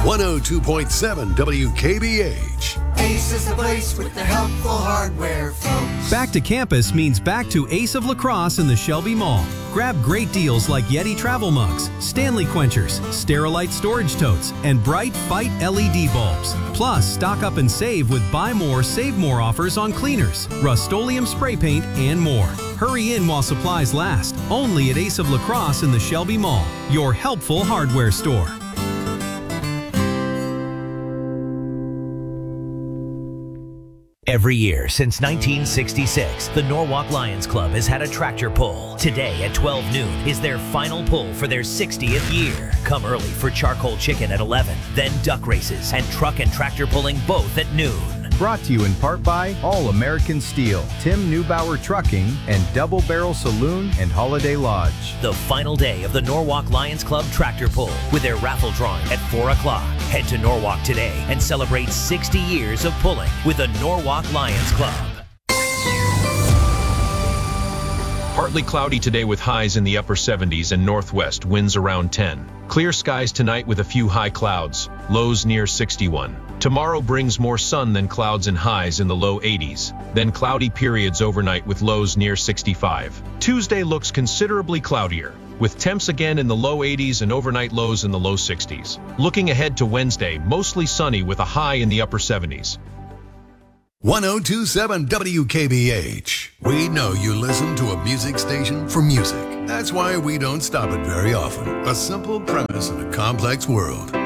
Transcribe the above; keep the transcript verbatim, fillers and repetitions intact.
one oh two point seven W K B H. Ace is the place with the helpful hardware, folks. Back to campus means back to Ace of La Crosse in the Shelby Mall. Grab great deals like Yeti travel mugs, Stanley quenchers, Sterilite storage totes, and bright Fight L E D bulbs. Plus, stock up and save with buy more, save more offers on cleaners, Rust-Oleum spray paint, and more. Hurry in while supplies last. Only at Ace of La Crosse in the Shelby Mall, your helpful hardware store. Every year since nineteen sixty-six, the Norwalk Lions Club has had a tractor pull. Today at twelve noon is their final pull for their sixtieth year. Come early for charcoal chicken at eleven, then duck races and truck and tractor pulling both at noon. Brought to you in part by All American Steel, Tim Neubauer Trucking, and Double Barrel Saloon and Holiday Lodge. The final day of the Norwalk Lions Club tractor pull with their raffle drawing at four o'clock. Head to Norwalk today and celebrate sixty years of pulling with the Norwalk Lions Club. Partly cloudy today with highs in the upper seventies and northwest winds around ten. Clear skies tonight with a few high clouds, lows near sixty-one. Tomorrow brings more sun than clouds and highs in the low eighties, then cloudy periods overnight with lows near sixty-five. Tuesday looks considerably cloudier, with temps again in the low eighties and overnight lows in the low sixties. Looking ahead to Wednesday, mostly sunny with a high in the upper seventies. one oh two point seven W K B H. We know you listen to a music station for music. That's why we don't stop it very often. A simple premise in a complex world.